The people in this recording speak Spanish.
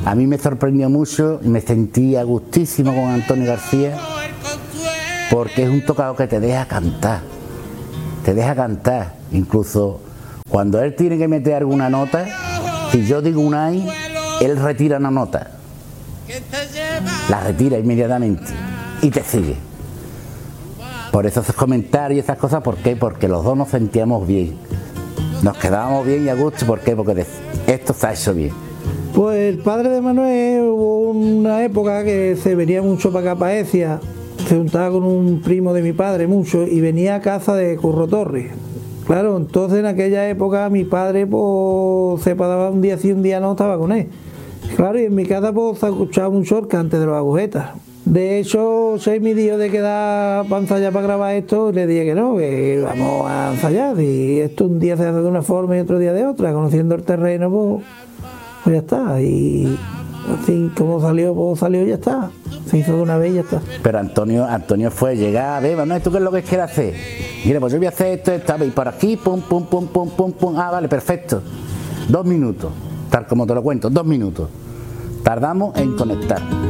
A mí me sorprendió mucho y me sentí a gustísimo con Antonio García, porque es un tocado que te deja cantar, incluso cuando él tiene que meter alguna nota, si yo digo un ay, él retira una nota, la retira inmediatamente y te sigue. Por eso esos comentarios y esas cosas, ¿por qué? Porque los dos nos sentíamos bien, nos quedábamos bien y a gusto. ¿Por qué? Porque esto se ha hecho bien. Pues el padre de Manuel, hubo una época que se venía mucho para acá, para Ecija, se juntaba con un primo de mi padre mucho y venía a casa de Curro Torres. Claro, entonces en aquella época mi padre pues se pasaba un día sí, un día no, estaba con él. Claro, y en mi casa pues se escuchaba mucho el cante de los agujetas. De hecho, soy mi tío de quedar para ensayar para grabar esto, y le dije que no, que vamos a ensayar. Y esto un día se hace de una forma y otro día de otra, conociendo el terreno, pues ya está. Y así como salió, pues salió y ya está. Se hizo de una vez y ya está. Pero Antonio fue llegar, a ver, Manuel, ¿tú qué es lo que quieres hacer? Mira, pues yo voy a hacer esto, y por aquí, pum, pum, pum, pum, pum, pum. Ah, vale, perfecto. 2 minutos, tal como te lo cuento, 2 minutos. Tardamos en conectar.